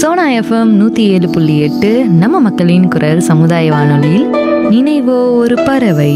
Sona FM 107.8 நம்ம மக்களின் குரல் சமுதாய வானொலியில் நினைவோ ஒரு பறவை.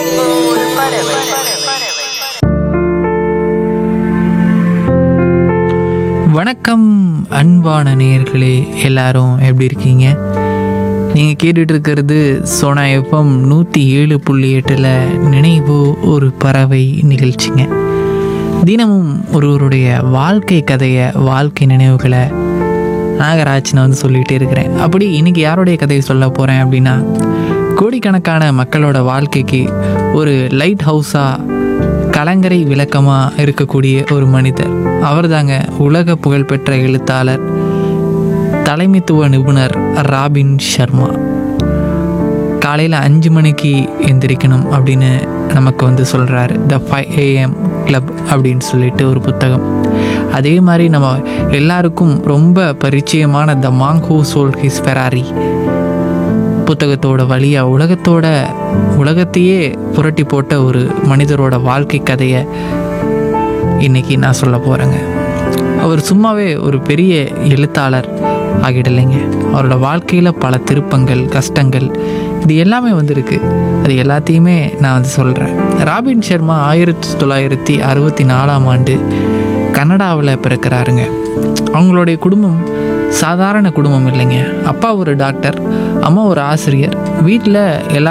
வணக்கம் அன்பான நேயர்களே, எல்லாரும் எப்படி இருக்கீங்க? நீங்கள் கேட்டுட்டு இருக்கிறது சோனா எஃப்எம் 107.8 நினைவோ ஒரு பறவை நிகழ்ச்சிங்க. தினமும் ஒருவருடைய வாழ்க்கை கதையை, வாழ்க்கை நினைவுகளை நாகராஜ் நான் வந்து சொல்லிகிட்டே இருக்கிறேன். அப்படி இன்றைக்கி யாருடைய கதையை சொல்ல போகிறேன் அப்படின்னா, கோடிக்கணக்கான மக்களோட வாழ்க்கைக்கு ஒரு லைட் ஹவுஸாக, கலங்கரை விளக்கமாக இருக்கக்கூடிய ஒரு மனிதர். அவர் தாங்க உலக புகழ்பெற்ற எழுத்தாளர், தலைமைத்துவ நிபுணர் ராபின் சர்மா. காலையில் 5 மணிக்கு எந்திரிக்கணும் அப்படின்னு நமக்கு வந்து சொல்கிறாரு. த 5 AM கிளப் அப்படின்னு சொல்லிட்டு ஒரு புத்தகம். அதே மாதிரி நம்ம எல்லாருக்கும் ரொம்ப பரிச்சயமான த Monk who sold his Ferrari புத்தகத்தோட வழியாக உலகத்தையே புரட்டி போட்ட ஒரு மனிதரோட வாழ்க்கை கதையை இன்றைக்கி நான் சொல்ல போகிறேங்க. அவர் சும்மாவே ஒரு பெரிய எழுத்தாளர் ஆகிடலைங்க. அவரோட வாழ்க்கையில் பல திருப்பங்கள், கஷ்டங்கள், இது எல்லாமே வந்திருக்கு. அது எல்லாத்தையுமே நான் வந்து சொல்கிறேன். ராபின் சர்மா 1964ஆம் ஆண்டு கனடாவில் பிறக்கிறாருங்க. அவங்களுடைய குடும்பம் சாதாரண குடும்பம் இல்லைங்க. அப்பா ஒரு டாக்டர், அம்மா ஒரு ஆசிரியர். வீட்டில் எல்லா